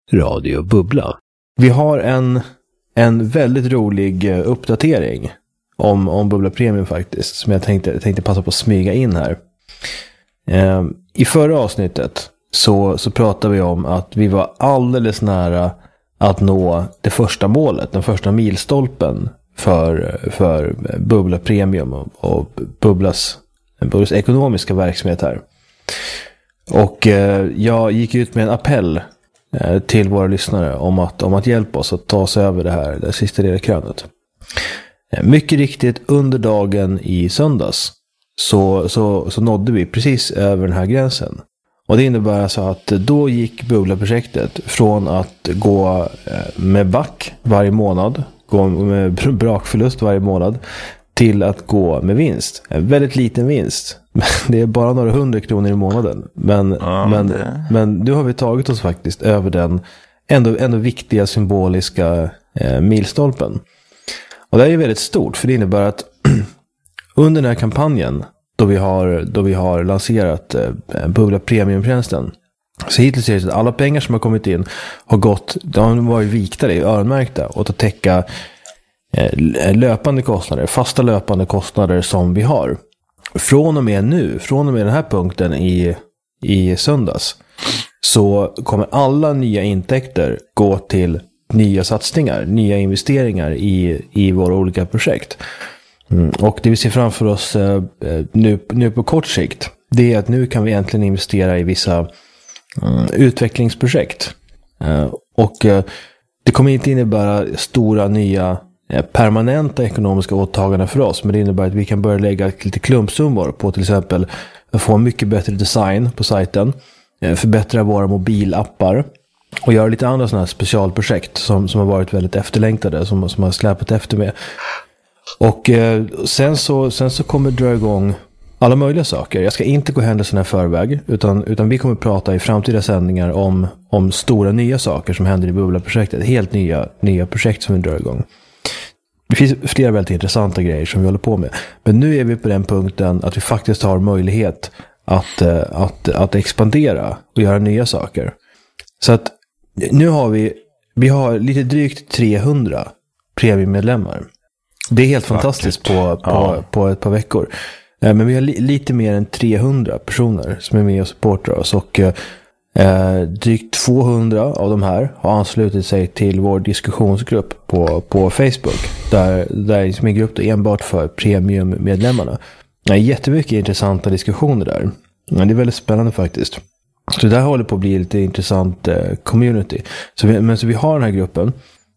Radio Bubbla. Vi har en väldigt rolig uppdatering om Bubbla Premium faktiskt, som jag tänkte passa på att smyga in här. I förra avsnittet så pratade vi om att vi var alldeles nära att nå det första målet, den första milstolpen för Bubbla Premium och Bubblas ekonomiska verksamhet här. Och jag gick ut med en appell till våra lyssnare om att hjälpa oss att ta oss över det sista lilla krönet. Mycket riktigt, under dagen i söndags så nådde vi precis över den här gränsen. Och det innebär alltså att då gick Bubbla-projektet från att gå med back varje månad, gå med brakförlust varje månad, till att gå med vinst. En väldigt liten vinst. Det är bara några 100 kronor i månaden. Men nu har vi tagit oss faktiskt över den ändå viktiga symboliska milstolpen. Och det är ju väldigt stort, för det innebär att under den här kampanjen då vi har lanserat Bubbla Premium-tjänsten, så hittills är det att alla pengar som har kommit in de var ju vikta, det är öronmärkta, och att täcka fasta löpande kostnader som vi har. Från och med den här punkten i söndags, så kommer alla nya intäkter gå till nya satsningar, nya investeringar i våra olika projekt. Och det vi ser framför oss nu på kort sikt, det är att nu kan vi äntligen investera i vissa utvecklingsprojekt. Och det kommer inte innebära stora nya permanenta ekonomiska åtaganden för oss, men det innebär att vi kan börja lägga lite klumpsummor på till exempel att få en mycket bättre design på sajten, förbättra våra mobilappar och göra lite andra sådana här specialprojekt som har varit väldigt efterlängtade, som har släpat efter med. Och sen så kommer det dra igång alla möjliga saker. Jag ska inte gå händelserna i förväg, utan vi kommer prata i framtida sändningar om stora nya saker som händer i Bubbla-projektet. Helt nya projekt som vi drar igång. Det finns flera väldigt intressanta grejer som vi håller på med. Men nu är vi på den punkten att vi faktiskt har möjlighet att expandera och göra nya saker. Så att nu har vi har lite drygt 300 premiummedlemmar. Det är helt fantastiskt på ett par veckor. Men vi har lite mer än 300 personer som är med och supportar oss. Och drygt 200 av de här har anslutit sig till vår diskussionsgrupp på Facebook. Där är en grupp enbart för premiummedlemmarna. Det är jättemycket intressanta diskussioner där. Ja, det är väldigt spännande faktiskt. Så det där håller på att bli lite intressant community. Så vi har den här gruppen.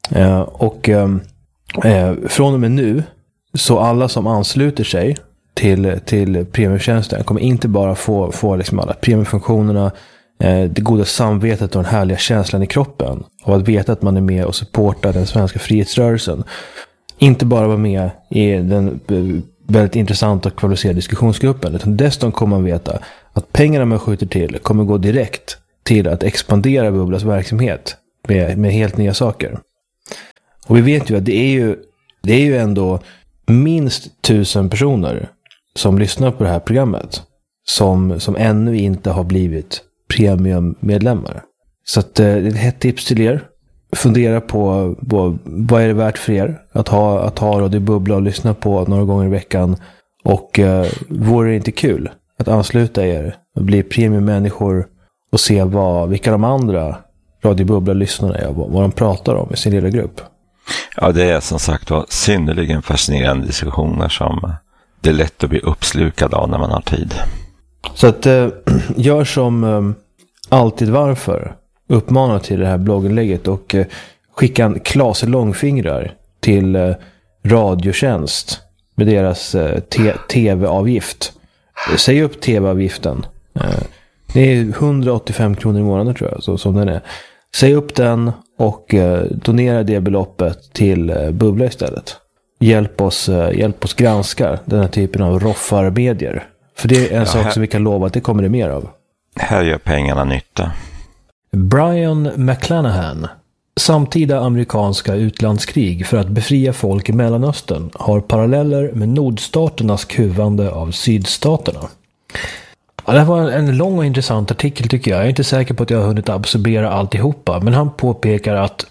Från och med nu, så alla som ansluter sig till premiumtjänsten kommer inte bara få liksom alla premiumfunktionerna, det goda samvetet och den härliga känslan i kroppen av att veta att man är med och supportar den svenska frihetsrörelsen. Inte bara vara med i den väldigt intressanta och kvalificerade diskussionsgruppen, utan dessutom kommer man veta att pengarna man skjuter till kommer gå direkt till att expandera Bubblas verksamhet med helt nya saker. Och vi vet ju att det är ju ändå minst 1000 personer som lyssnar på det här programmet som ännu inte har blivit premiummedlemmar. Så att det är ett hett tips till er. Fundera på vad är det värt för er att ha Radio Bubbla och lyssna på några gånger i veckan. Och vore det inte kul att ansluta er och bli premiummänniskor och se vilka de andra Radio Bubbla-lyssnarna är och vad de pratar om i sin lilla grupp. Ja, det är som sagt synnerligen fascinerande diskussioner som det är lätt att bli uppslukad av när man har tid. Så att gör som alltid varför. Uppmana till det här blogginlägget och skicka en klase långfingrar till Radiotjänst med deras tv-avgift. Säg upp tv-avgiften. Det är 185 kronor i månaden tror jag, så som den är. Säg upp den och donera det beloppet till Bubbla istället. Hjälp oss granska den här typen av roffarmedier. För det är en sak som vi kan lova att det kommer det mer av. Här gör pengarna nytta. Brian McClanahan. Samtida amerikanska utlandskrig för att befria folk i Mellanöstern har paralleller med nordstaternas kuvande av sydstaterna. Ja, det var en lång och intressant artikel tycker jag. Jag är inte säker på att jag har hunnit absorbera alltihopa. Men han påpekar att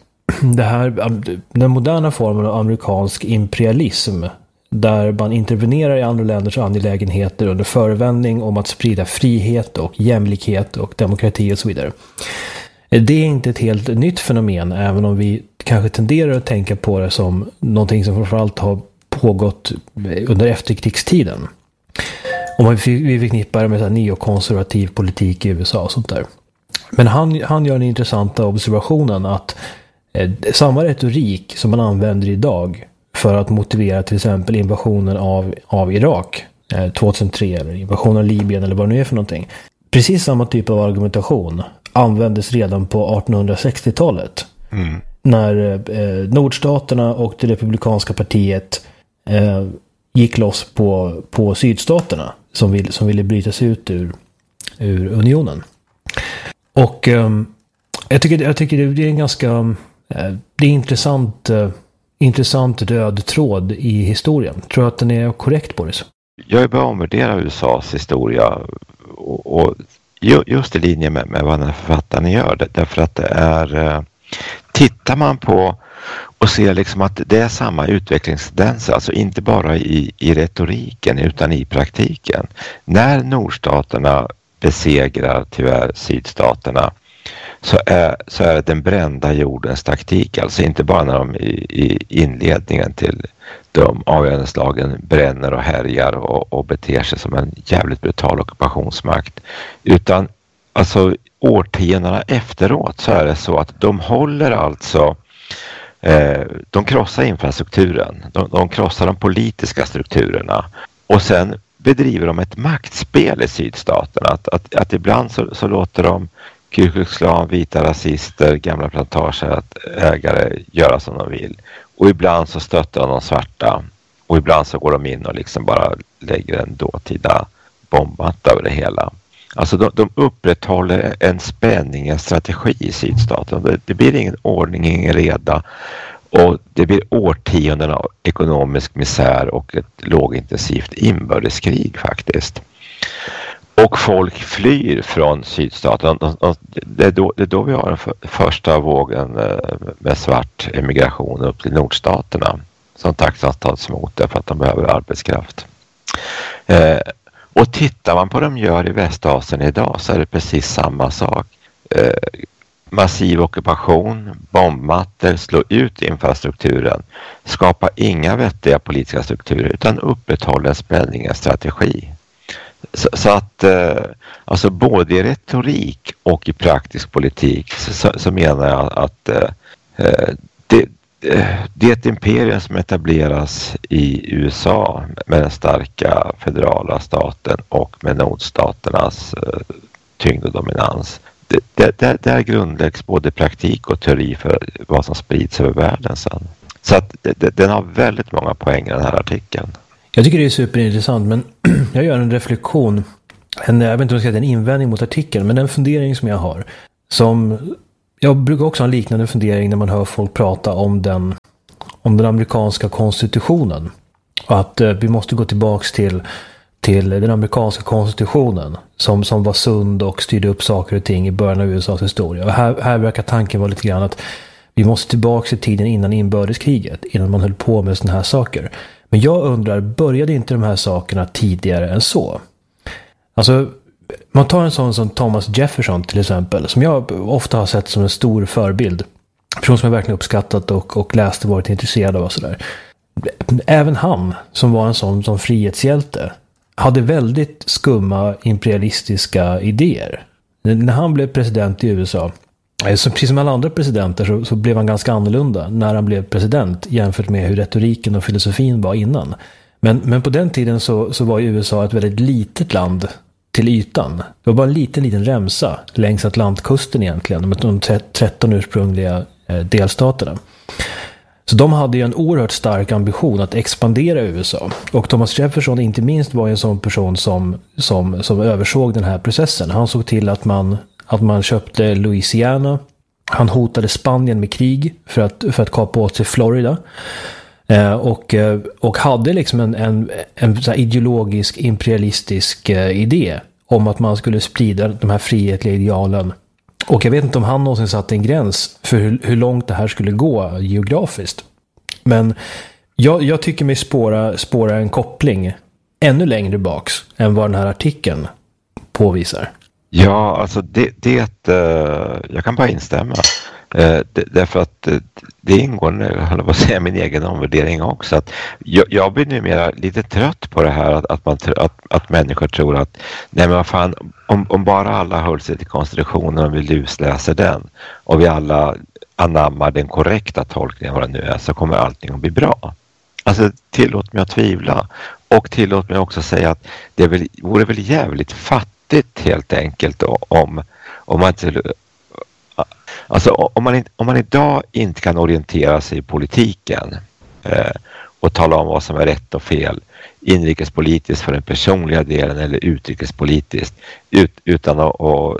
den moderna formen av amerikansk imperialism, där man intervenerar i andra länders angelägenheter under förevändning om att sprida frihet och jämlikhet och demokrati och så vidare. Det är inte ett helt nytt fenomen, även om vi kanske tenderar att tänka på det som någonting som framförallt har pågått under efterkrigstiden. Om vi förknippar det med så här neokonservativ politik i USA och sånt där. Men han gör den intressanta observationen att samma retorik som man använder idag för att motivera till exempel invasionen av Irak 2003 eller invasionen av Libyen eller vad det nu är för någonting. Precis samma typ av argumentation användes redan på 1860-talet. När nordstaterna och det republikanska partiet gick loss på sydstaterna som ville bryta sig ut ur unionen. Och jag tycker det är en ganska det är intressant röd tråd i historien. Tror du att den är korrekt, Boris? Jag är börjat omvärdera USAs historia och just i linje med vad den här författaren gör. Därför att det är, tittar man på och ser liksom att det är samma utvecklingstendenser, alltså inte bara i retoriken utan i praktiken. När nordstaterna besegrar tyvärr sydstaterna så är det den brända jordens taktik, alltså inte bara när de i inledningen till de avgörande slagen bränner och härjar och beter sig som en jävligt brutal ockupationsmakt, utan alltså årtiondena efteråt så är det så att de håller alltså de krossar infrastrukturen, de krossar de politiska strukturerna och sen bedriver de ett maktspel i sydstaterna. Att ibland så låter de Ku Klux Klan, vita rasister, gamla plantageägare göra som de vill. Och ibland så stöttar de svarta och ibland så går de in och liksom bara lägger en dåtida bombmatta över det hela. Alltså de upprätthåller en spänning, en strategi i sydstaten. Det blir ingen ordning, ingen reda och det blir årtionden av ekonomisk misär och ett lågintensivt inbördeskrig faktiskt. Och folk flyr från sydstaten. Det är då vi har den första vågen med svart emigration upp till nordstaterna som tacksamt tas emot därför att de behöver arbetskraft. Och tittar man på vad de gör i Västasien idag så är det precis samma sak. Massiv ockupation, bombmattor, slå ut infrastrukturen, skapa inga vettiga politiska strukturer utan upprätthålla spänningens strategi. Så att alltså både i retorik och i praktisk politik så menar jag att det imperium som etableras i USA med den starka federala staten och med nordstaternas tyngd och dominans, där grundläggs både praktik och teori för vad som sprids över världen sen. Så att den har väldigt många poäng i den här artikeln. Jag tycker det är superintressant, men jag gör en reflektion, jag vet inte om jag ska säga en invändning mot artikeln, men en fundering som jag har. Jag brukar också ha en liknande fundering när man hör folk prata om den amerikanska konstitutionen. Och att vi måste gå tillbaks till den amerikanska konstitutionen som var sund och styrde upp saker och ting i början av USAs historia. Och här verkar tanken vara lite grann att vi måste tillbaka till tiden innan inbördeskriget, innan man höll på med såna här saker. Men jag undrar, började inte de här sakerna tidigare än så? Alltså, man tar en sån som Thomas Jefferson till exempel, som jag ofta har sett som en stor förebild. En person som jag verkligen uppskattat och läst och varit intresserad av och sådär. Även han, som var en sån som frihetshjälte, hade väldigt skumma imperialistiska idéer. När han blev president i USA, så precis som alla andra presidenter så blev han ganska annorlunda när han blev president jämfört med hur retoriken och filosofin var innan. Men på den tiden så var ju USA ett väldigt litet land till ytan. Det var bara en liten remsa längs Atlantkusten egentligen, med de 13 ursprungliga delstaterna. Så de hade ju en oerhört stark ambition att expandera USA. Och Thomas Jefferson inte minst var en sån person som översåg den här processen. Han såg till att man köpte Louisiana. Han hotade Spanien med krig för att kapa åt sig Florida. Och hade liksom en så här ideologisk imperialistisk idé om att man skulle sprida de här frihetliga idealen. Och jag vet inte om han någonsin satt en gräns för hur långt det här skulle gå geografiskt. Men jag tycker mig spåra en koppling ännu längre baks än vad den här artikeln påvisar. Ja, alltså jag kan bara instämma. Därför att det ingår, jag håller på att säga, min egen omvärdering också. Att jag blir numera lite trött på det här att människor tror att nej men vad fan, om bara alla höll sig till konstitutionen och vi lusläser den och vi alla anammar den korrekta tolkningen vad det nu är, så kommer allting att bli bra. Alltså tillåt mig att tvivla, och tillåt mig också säga att det vore väl jävligt fattigt helt enkelt om man inte, alltså om man idag inte kan orientera sig i politiken och tala om vad som är rätt och fel inrikespolitiskt för den personliga delen eller utrikespolitiskt utan att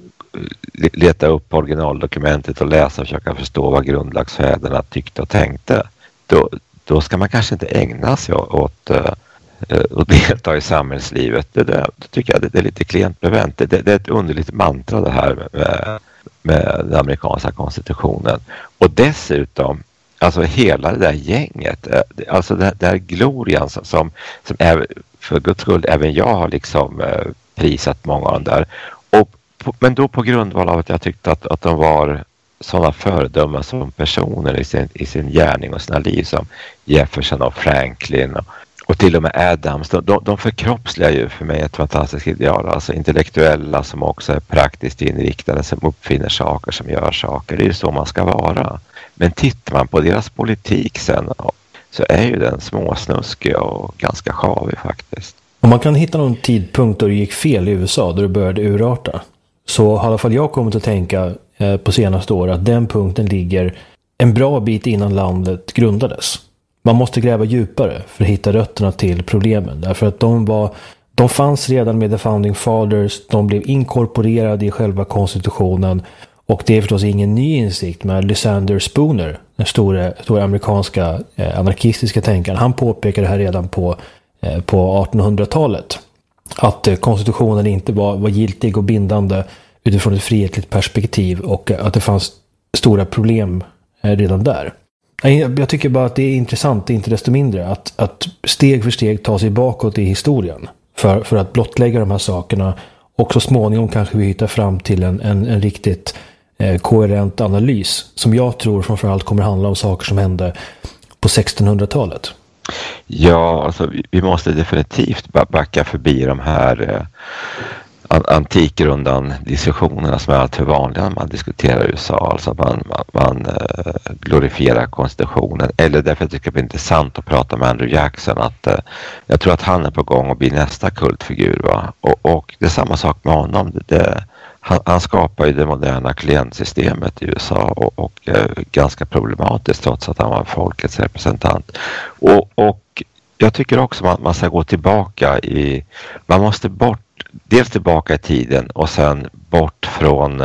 leta upp originaldokumentet och läsa och försöka förstå vad grundlagsfäderna tyckte och tänkte, då ska man kanske inte ägna sig åt och delta i samhällslivet. Då tycker jag det är lite klent bevänt. Det är ett underligt mantra det här med den amerikanska konstitutionen. Och dessutom, alltså hela det där gänget, alltså det där glorian som är, för guds skull, även jag har liksom prisat många av dem där. Men då på grundval av att jag tyckte att de var sådana föredömen som personer i sin gärning och sina liv, som Jefferson och Franklin och till och med Adams. De förkroppsligar ju för mig ett fantastiskt ideal. Alltså intellektuella som också är praktiskt inriktade, som uppfinner saker, som gör saker. Det är ju så man ska vara. Men tittar man på deras politik sen, så är ju den småsnuskig och ganska sjavig faktiskt. Om man kan hitta någon tidpunkt då det gick fel i USA, då det började urarta, så har i alla fall jag kommit att tänka på senaste år att den punkten ligger en bra bit innan landet grundades. Man måste gräva djupare för att hitta rötterna till problemen. Därför att de fanns redan med The Founding Fathers, de blev inkorporerade i själva konstitutionen, och det är förstås ingen ny insikt med Lysander Spooner, den stora amerikanska anarkistiska tänkaren. Han påpekade det här redan på 1800-talet. Att konstitutionen inte var giltig och bindande utifrån ett frihetligt perspektiv, och att det fanns stora problem redan där. Jag tycker bara att det är intressant, inte desto mindre, att steg för steg ta sig bakåt i historien för att blottlägga de här sakerna, och så småningom kanske vi hittar fram till en riktigt koherent analys som jag tror framförallt kommer handla om saker som hände på 1600-talet. Ja, alltså vi måste definitivt backa förbi de här antikrundan diskussionerna som är allt för vanliga när man diskuterar USA. Alltså man glorifierar konstitutionen, eller därför tycker jag det är intressant att prata med Andrew Jackson, att jag tror att han är på gång att bli nästa kultfigur, va? Och det är samma sak med honom. Han skapar ju det moderna klientsystemet i USA och ganska problematiskt trots att han var folkets representant. Och jag tycker också att man ska gå tillbaka man måste dels tillbaka i tiden och sen bort från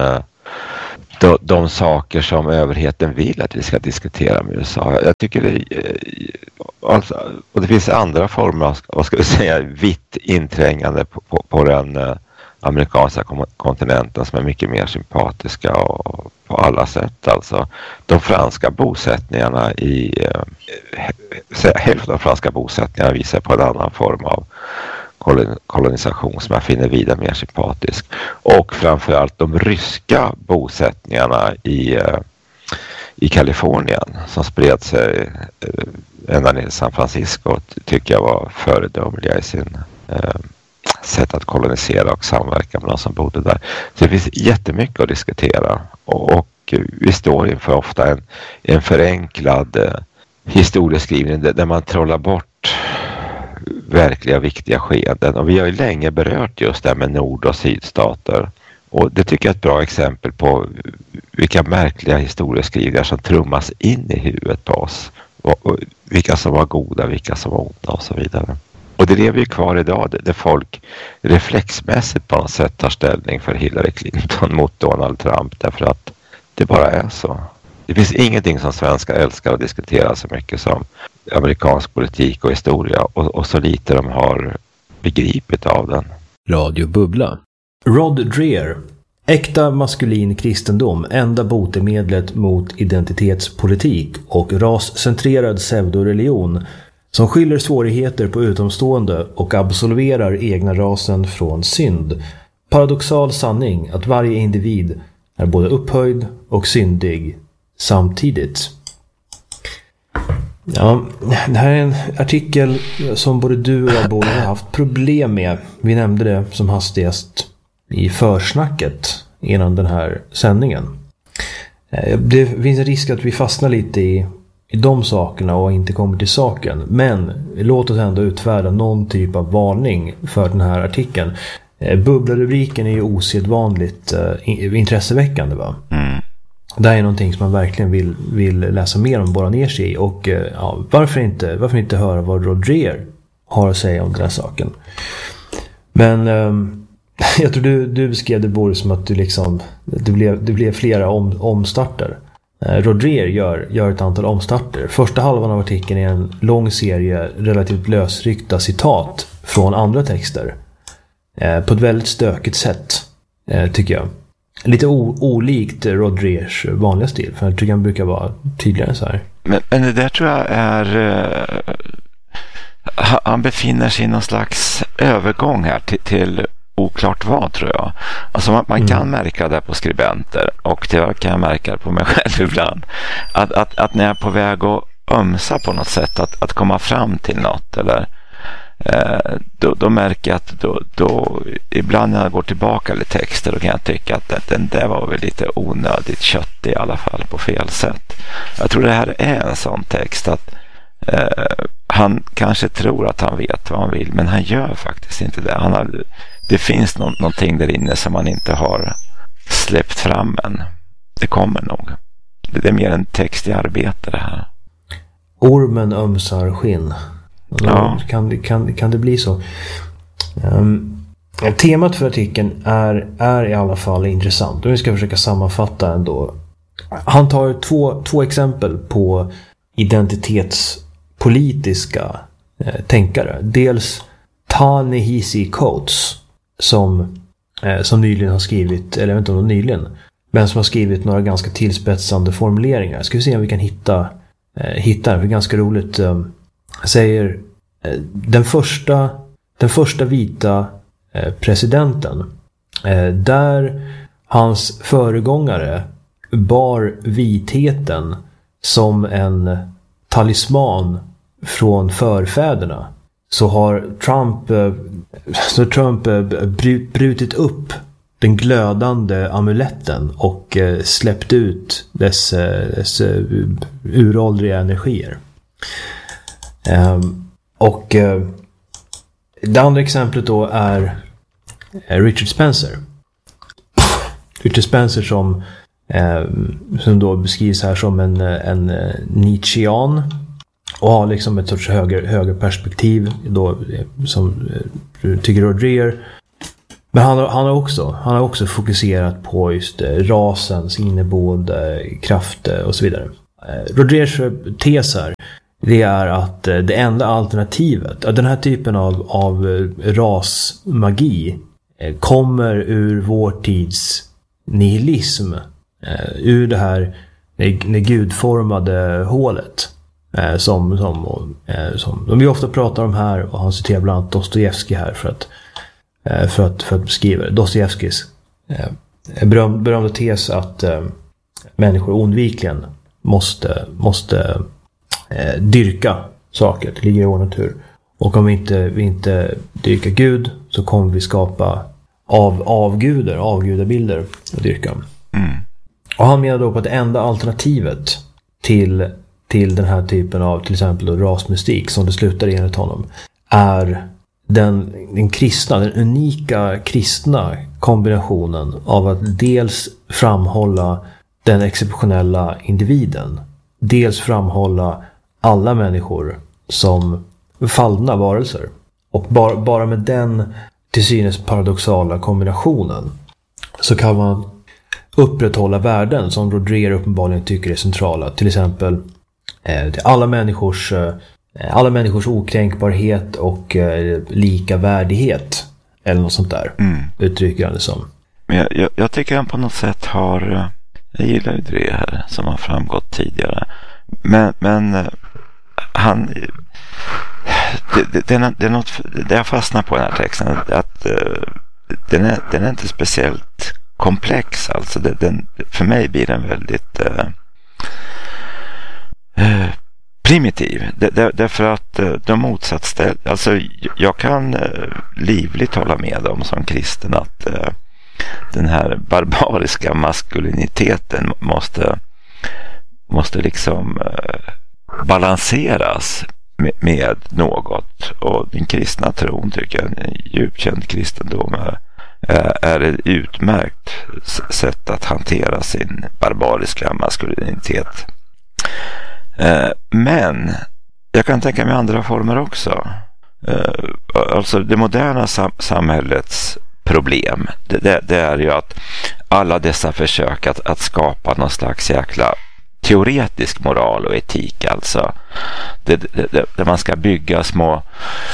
de saker som överheten vill att vi ska diskutera med USA. Jag tycker alltså, och det finns andra former av, vad ska vi säga, vitt inträngande på den amerikanska kontinenten som är mycket mer sympatiska och på alla sätt. Alltså de franska bosättningarna hälften av franska bosättningarna visar på en annan form av kolonisation som jag finner vida mer sympatisk. Och framförallt de ryska bosättningarna i Kalifornien som spred sig ända ner i San Francisco, tycker jag var föredömliga i sin sätt att kolonisera och samverka med de som bodde där. Så det finns jättemycket att diskutera, och vi står inför ofta en förenklad historieskrivning där man trollar bort verkliga viktiga skeden, och vi har ju länge berört just det med nord- och sydstater, och det tycker jag är ett bra exempel på vilka märkliga historieskrivningar som trummas in i huvudet på oss, och vilka som var goda, vilka som var onda och så vidare. Och det lever ju kvar idag, där folk reflexmässigt på något sätt tar ställning för Hillary Clinton mot Donald Trump, därför att det bara är så. Det finns ingenting som svenskar älskar att diskutera så mycket som amerikansk politik och historia, och så lite de har begripit av den. Radio Bubbla. Rod Dreher. Äkta maskulin kristendom, enda botemedlet mot identitetspolitik och rascentrerad pseudoreligion som skyller svårigheter på utomstående och absolverar egna rasen från synd. Paradoxal sanning att varje individ är både upphöjd och syndig samtidigt. Ja, det här är en artikel som både du och jag båda har haft problem med. Vi nämnde det som hastigast i försnacket innan den här sändningen. Det finns en risk att vi fastnar lite i de sakerna och inte kommer till saken. Men låt oss ändå utfärda någon typ av varning för den här artikeln. Bubblarubriken är ju osedvanligt intresseväckande, va? Mm. Det här är någonting som man verkligen vill läsa mer om, borra ner sig i. Och ja, varför inte höra vad Rod Dreher har att säga om den här saken. Men jag tror du beskrev det både som att det blev flera omstarter. Rod Dreher gör ett antal omstarter. Första halvan av artikeln är en lång serie relativt lösryckta citat från andra texter. På ett väldigt stökigt sätt, tycker jag. Lite olikt Rod Drehers vanliga stil. För jag tycker han brukar vara tydligare så här. Men det där tror jag är... han befinner sig i någon slags övergång här till oklart vad, tror jag. Alltså man kan märka det på skribenter, och det kan jag märka på mig själv ibland. Att när jag är på väg att ömsa på något sätt, att komma fram till något, eller då märker jag att då ibland när jag går tillbaka lite texter, då kan jag tycka att den där var väl lite onödigt kött i alla fall, på fel sätt. Jag tror det här är en sån text att han kanske tror att han vet vad han vill, men han gör faktiskt inte det. Det finns någonting där inne som han inte har släppt fram än. Det kommer nog. Det är mer en text i arbete, det här. Ormen ömsar skinn. Ja. Kan det bli så? Temat för artikeln är i alla fall intressant. Och vi ska försöka sammanfatta ändå. Han tar två exempel på identitetspolitiska tänkare. Dels Ta-Nehisi Coates som nyligen har skrivit, eller jag vet inte om nyligen, men som har skrivit några ganska tillspetsande formuleringar. Ska vi se om vi kan hitta det, för ganska roligt. Säger den första vita presidenten, där hans föregångare bar vitheten som en talisman från förfäderna, så har Trump brutit upp den glödande amuletten och släppt ut dess uråldriga energier. Och det andra exemplet då är Richard Spencer. Richard Spencer som då beskrivs här som en Nietzschean, och har liksom ett sorts högerperspektiv då, som tycker Rod Dreher. Men han har också fokuserat på just rasens inneboende kraft och så vidare. Rod Drehers tes här, det är att det enda alternativet, att den här typen av rasmagi kommer ur vår tids nihilism, ur det här gudformade hålet, som vi ofta pratar om här, och han citerar bland annat Dostojevskij här för att beskriva det. Dostojevskijs berömda tes att människor oundvikligen måste dyrka saker, det ligger i vår natur. Och om vi inte dyrkar Gud, så kommer vi skapa avgudabilder att dyrka. Och han menar då på att det enda alternativet till den här typen av, till exempel då, rasmystik, som det slutar enligt honom, är den unika kristna kombinationen av att dels framhålla den exceptionella individen, dels framhålla alla människor som fallna varelser. Och bara med den till synes paradoxala kombinationen så kan man upprätthålla värden som Rod Dreher uppenbarligen tycker är centrala. Till exempel alla människors okränkbarhet och lika värdighet Eller något sånt där, uttrycker han det som. Men jag tycker han på något sätt har, jag gillar ju det här som har framgått tidigare. Men han, det är något, det jag fastnar på den här texten, att den är inte speciellt komplex. Alltså för mig blir den väldigt primitiv. Därför att de motsatsställda, alltså jag kan livligt hålla med dem som kristen att den här barbariska maskuliniteten måste liksom balanseras med något. Och den kristna tron, tycker jag, en djupkänd kristendom är ett utmärkt sätt att hantera sin barbariska maskulinitet. Men jag kan tänka mig andra former också. Alltså det moderna samhällets problem, det är ju att alla dessa försök att skapa någon slags jäkla teoretisk moral och etik, alltså där man ska bygga små,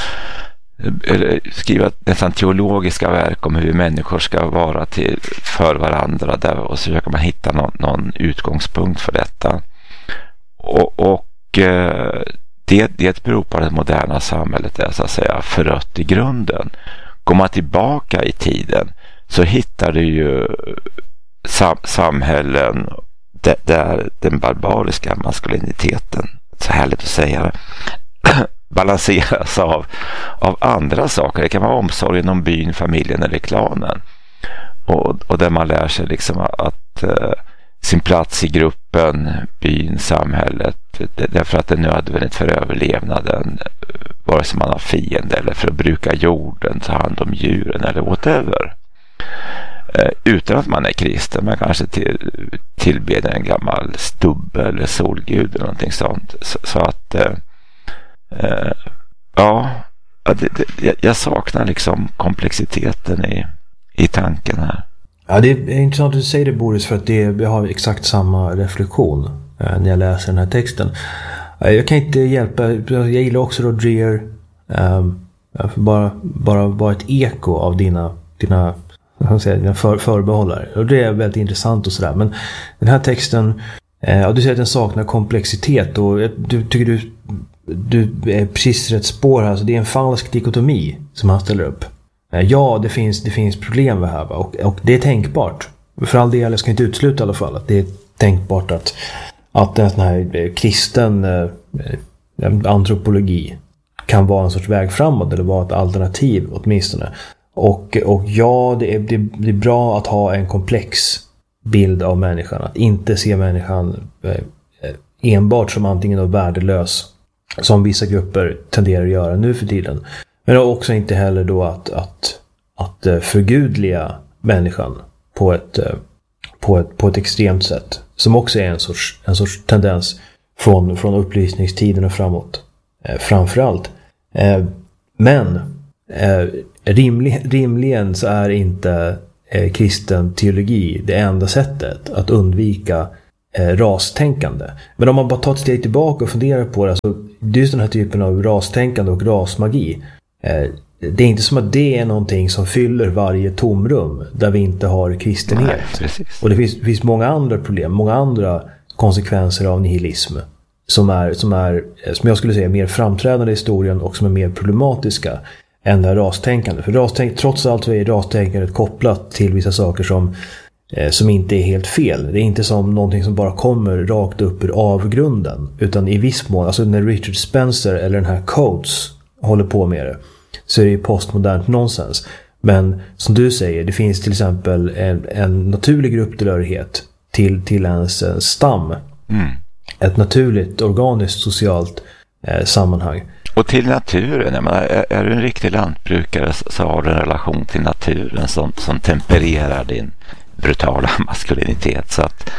skriva nästan teologiska verk om hur människor ska vara för varandra där, och så försöker man hitta någon utgångspunkt för detta. Och det beror på att det moderna samhället är så att säga förött i grunden. Går man tillbaka i tiden så hittar du ju samhällen där den barbariska maskuliniteten, så härligt att säga det, balanseras av andra saker. Det kan vara omsorgen om byn, familjen eller klanen. Och där man lär sig liksom att sin plats i gruppen, byn, samhället, därför att det är nödvändigt för överlevnaden, vare sig man har fiende eller för att bruka jorden, ta hand om djuren eller whatever. Utan att man är kristen, man kanske tillber en gammal stubbe eller solgud eller någonting sånt. Så att jag saknar liksom komplexiteten i tanken här. Ja, det är intressant att du säger det, Boris, för att jag har exakt samma reflektion när jag läser den här texten. Jag kan inte hjälpa, jag gillar också Rodrier, bara vara ett eko av dina förbehållare. Och det är väldigt intressant och sådär. Men den här texten, du säger att den saknar komplexitet, och du tycker du är precis rätt spår här. Så det är en falsk dikotomi som han ställer upp. Ja, det finns problem med det här, och det är tänkbart. För all del, jag ska inte utesluta i alla fall att det är tänkbart att en sån här kristen antropologi kan vara en sorts väg framåt, eller vara ett alternativ åtminstone. Och ja, det är bra att ha en komplex bild av människan, att inte se människan enbart som antingen värdelös, som vissa grupper tenderar att göra nu för tiden. Men också inte heller då att förgudliga människan på ett extremt sätt, som också är en sorts tendens från upplysningstiden och framåt, framförallt. Men rimligen så är inte kristen teologi det enda sättet att undvika rastänkande. Men om man bara tar ett steg tillbaka och funderar på det, så det är just den här typen av rastänkande och rasmagi. Det är inte som att det är någonting som fyller varje tomrum där vi inte har kristenhet. Nej, och det finns många andra problem, många andra konsekvenser av nihilism som jag skulle säga mer framträdande i historien, och som är mer problematiska än det här rastänkande. För trots allt så är rastänkandet kopplat till vissa saker som inte är helt fel. Det är inte som någonting som bara kommer rakt upp ur avgrunden, utan i viss mån, alltså när Richard Spencer eller den här Coates håller på med det, så är det postmodernt nonsens. Men som du säger, det finns till exempel en naturlig grupptillhörighet till ens stam. Ett naturligt, organiskt, socialt sammanhang. Och till naturen, jag menar, är du en riktig lantbrukare så har du en relation till naturen som tempererar din brutala maskulinitet. Så att,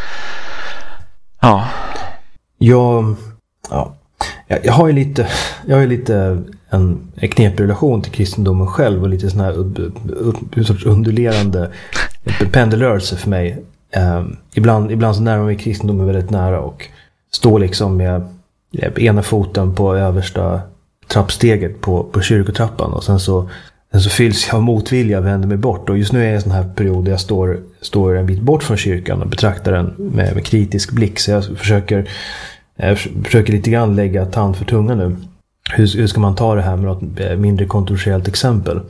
Jag har ju lite en knepig relation till kristendomen själv, och lite sån här sorts underlerande pendelrörelse för mig. Ibland så närmar mig kristendomen väldigt nära och står liksom med ena foten på översta trappsteget på kyrkotrappan, och sen så Sen så fylls jag av motvilja och vänder mig bort. Och just nu är jag i en sån här period där jag står en bit bort från kyrkan och betraktar den med kritisk blick. Så jag försöker lite grann lägga tand för tungan nu. Hur ska man ta det här med något mindre kontroversiellt exempel?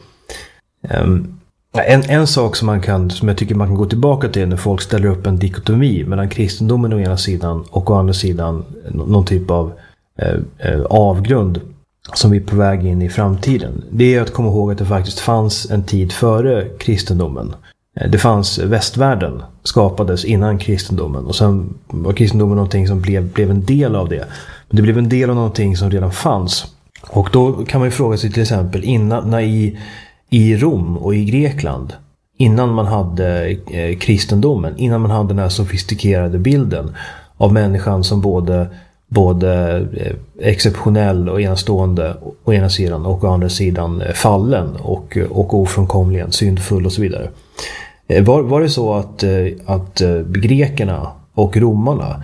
En sak som jag tycker man kan gå tillbaka till när folk ställer upp en dikotomi mellan kristendomen å ena sidan och å andra sidan någon typ av avgrund som vi är på väg in i framtiden. Det är att komma ihåg att det faktiskt fanns en tid före kristendomen. Det fanns västvärlden, skapades innan kristendomen, och sen var kristendomen någonting som blev en del av det. Men det blev en del av någonting som redan fanns. Och då kan man ju fråga sig till exempel i Rom och i Grekland, innan man hade kristendomen, innan man hade den här sofistikerade bilden av människan som både exceptionell och enastående å ena sidan och å andra sidan fallen och ofrånkomligen syndfull och så vidare. Var det så att grekerna och romarna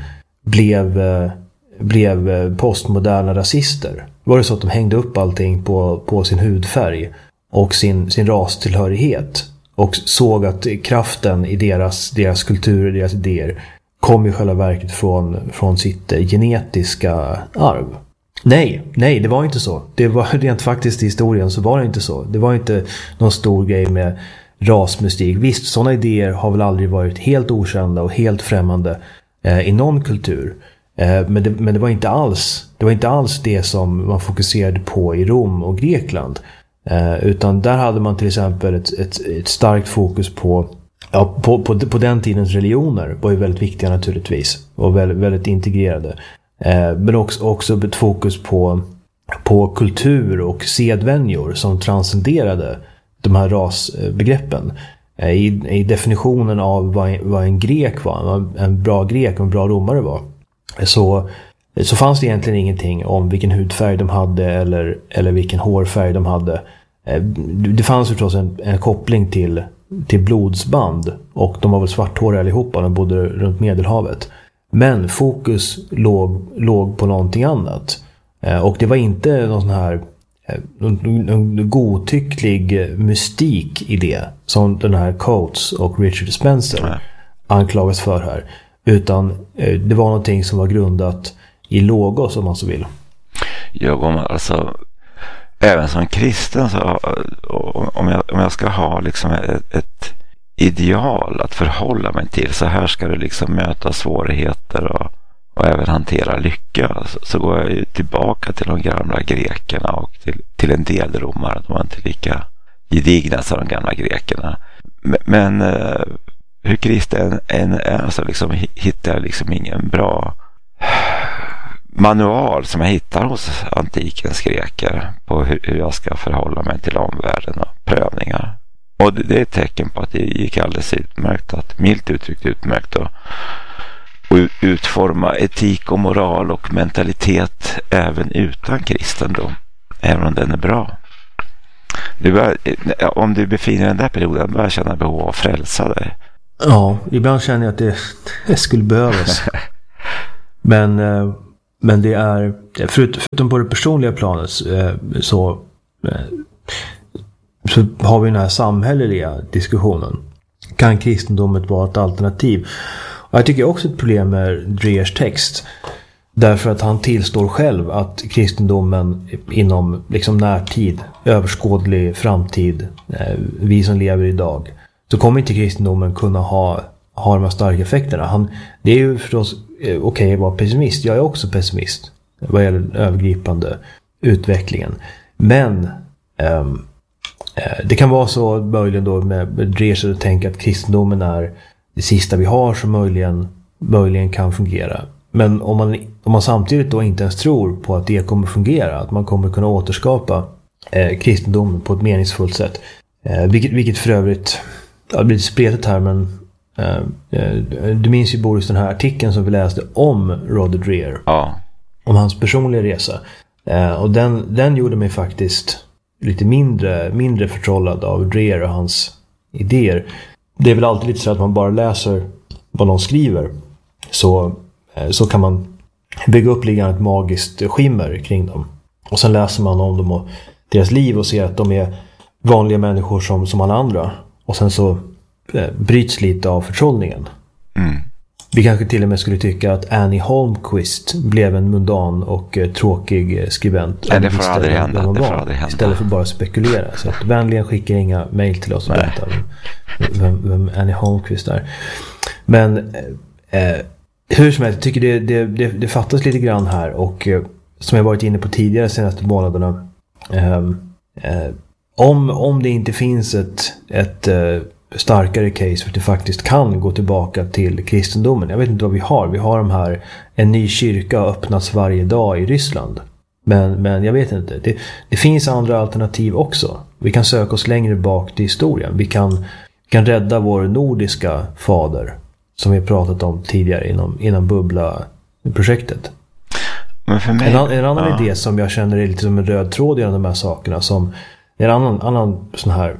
blev postmoderna rasister? Var det så att de hängde upp allting på sin hudfärg och sin rastillhörighet och såg att kraften i deras kultur och deras idéer kom i själva verket från sitt genetiska arv? Nej, det var inte så. Det var rent faktiskt i historien så var det inte så. Det var inte någon stor grej med rasmystik. Visst, sådana idéer har väl aldrig varit helt okända och helt främmande i någon kultur. Men det var inte alls det som man fokuserade på i Rom och Grekland. Utan där hade man till exempel ett starkt fokus på den tidens religioner var ju väldigt viktiga naturligtvis och väldigt, väldigt integrerade. Men också ett fokus på kultur och sedvänjor som transcenderade de här rasbegreppen. I definitionen av vad en grek var, en bra grek och en bra romare var, så fanns det egentligen ingenting om vilken hudfärg de hade eller vilken hårfärg de hade. Det fanns förstås en koppling till blodsband, och de var väl svarthåriga allihopa, de bodde runt Medelhavet. Men fokus låg på någonting annat. Och det var inte någon sån här en godtycklig mystik i det som den här Coates och Richard Spencer anklagas för här, utan det var någonting som var grundat i logos, om man så vill. Alltså även som kristen, så om jag ska ha liksom ett ideal att förhålla mig till, så här ska du liksom möta svårigheter och även hantera lycka, så går jag ju tillbaka till de gamla grekerna och till en del romare. De var inte lika gedigna som de gamla grekerna. Men hur kristen är, så liksom hittar jag liksom ingen bra manual som jag hittar hos antikens greker på hur jag ska förhålla mig till omvärlden och prövningar. Och det är ett tecken på att det gick alldeles utmärkt, att milt uttryckt utmärkt och utforma etik och moral och mentalitet även utan kristendom, även om den är bra. Om du befinner dig i den där perioden, börjar känna behov av att frälsa dig. Ja, ibland känner jag att det skulle behövas. Men det är, förutom på det personliga planet, så har vi den här samhälleliga diskussionen. Kan kristendomen vara ett alternativ? Och jag tycker också ett problem med Dreers text, därför att han tillstår själv att kristendomen inom liksom närtid, överskådlig framtid, vi som lever idag, så kommer inte kristendomen kunna ha de här starka effekterna. Det är ju förstås okej att vara pessimist. Jag är också pessimist vad gäller den övergripande utvecklingen. Men det kan vara så möjligen då med Dreers att tänka att kristendomen är det sista vi har som möjligen kan fungera. Men om man samtidigt då inte ens tror på att det kommer fungera, att man kommer kunna återskapa kristendomen på ett meningsfullt sätt, vilket för övrigt det blir spretigt här, men du minns ju, Boris, den här artikeln som vi läste om Rod Dreher, om hans personliga resa, och den gjorde mig faktiskt lite mindre förtrollad av Dreher och hans idéer. Det är väl alltid lite så att man bara läser vad någon skriver, så kan man bygga upp lite ett magiskt skimmer kring dem, och sen läser man om dem och deras liv och ser att de är vanliga människor som alla andra. Och sen så bryts lite av förtrollningen. Vi kanske till och med skulle tycka att Annie Holmquist blev en mundan och tråkig skribent. Nej, det får aldrig hända. Istället för bara att spekulera. Så att vänligen skicka inga mejl till oss och berätta vem Annie Holmquist är. Men hur som helst, jag tycker det fattas lite grann här. Och som jag varit inne på tidigare senaste månaderna, om det inte finns ett starkare case för att det faktiskt kan gå tillbaka till kristendomen. Jag vet inte vad vi har. Vi har de här, en ny kyrka öppnas varje dag i Ryssland. Men jag vet inte. Det finns andra alternativ också. Vi kan söka oss längre bak till historien. Vi kan rädda vår nordiska fader som vi pratat om tidigare inom Bubbla-projektet. Men för mig, en annan idé som jag känner är lite som en röd tråd genom de här sakerna, som en annan sån här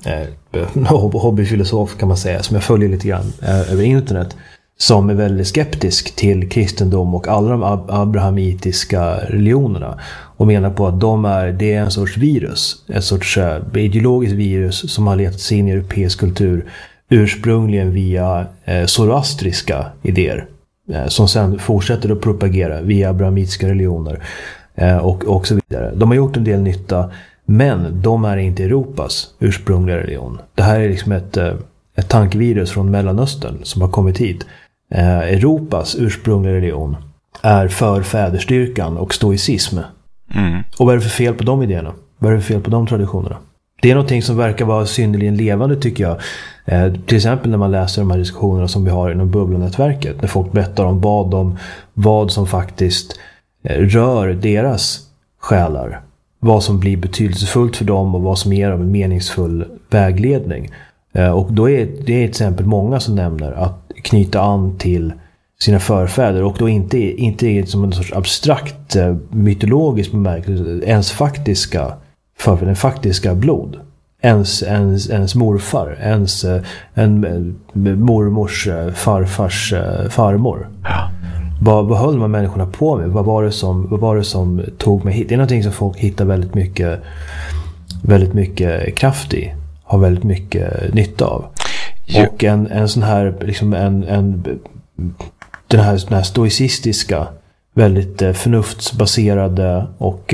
hobbyfilosof kan man säga, som jag följer lite grann över internet, som är väldigt skeptisk till kristendom och alla de abrahamitiska religionerna och menar på att det är en sorts virus, ett sorts ideologiskt virus som har letat sig in i europeisk kultur ursprungligen via zoroastriska idéer som sen fortsätter att propagera via abrahamitiska religioner och så vidare. De har gjort en del nytta, men de är inte Europas ursprungliga religion. Det här är liksom ett tankevirus från Mellanöstern som har kommit hit. Europas ursprungliga religion är förfäderstyrkan och stoicism. Och vad är det för fel på de idéerna? Vad är det för fel på de traditionerna? Det är någonting som verkar vara synnerligen levande, tycker jag. Till exempel när man läser de här diskussionerna som vi har inom Bubblanätverket. När folk berättar om vad som faktiskt rör deras själar. Vad som blir betydelsefullt för dem och vad som ger dem en meningsfull vägledning. Och då är det till exempel många som nämner att knyta an till sina förfäder, och då inte som en sorts abstrakt mytologisk bemärkelse, ens faktiska förfäder, den faktiska blod. Ens morfar, en mormors farfars farmor. Ja. Vad höll de här människorna på med? Vad var det som tog mig hit? Det är någonting som folk hittar väldigt mycket kraft i. Har väldigt mycket nytta av. Ja. Och en sån här liksom den här stoicistiska, väldigt förnuftsbaserade och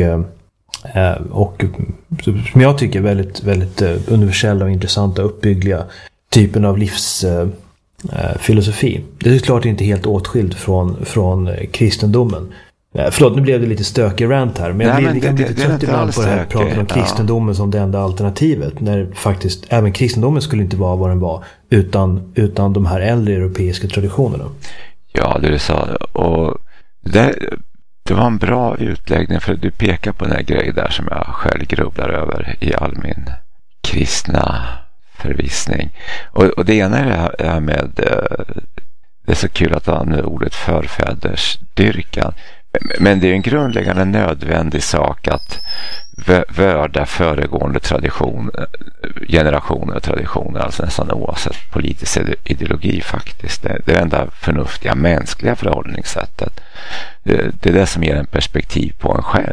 som jag tycker väldigt, väldigt universella och intressanta uppbyggliga typen av livsfilosofi. Det är klart inte helt åtskild från kristendomen. Förlåt, nu blev det lite stökig rant här, men jag blir lite trött ibland på det här pratet om kristendomen som det enda alternativet, när faktiskt även kristendomen skulle inte vara vad den var utan de här äldre europeiska traditionerna. Ja, det du sa, och det var en bra utläggning, för du pekar på den här grejen där som jag själv grubblar över i all min kristna förvissning. Och det ena är det här med det är så kul att använda ordet förfädersdyrkan. Men det är en grundläggande nödvändig sak att värda föregående generationer och traditioner, alltså nästan oavsett politisk ideologi faktiskt. Det är det enda förnuftiga mänskliga förhållningssättet. Det är det som ger en perspektiv på en själv.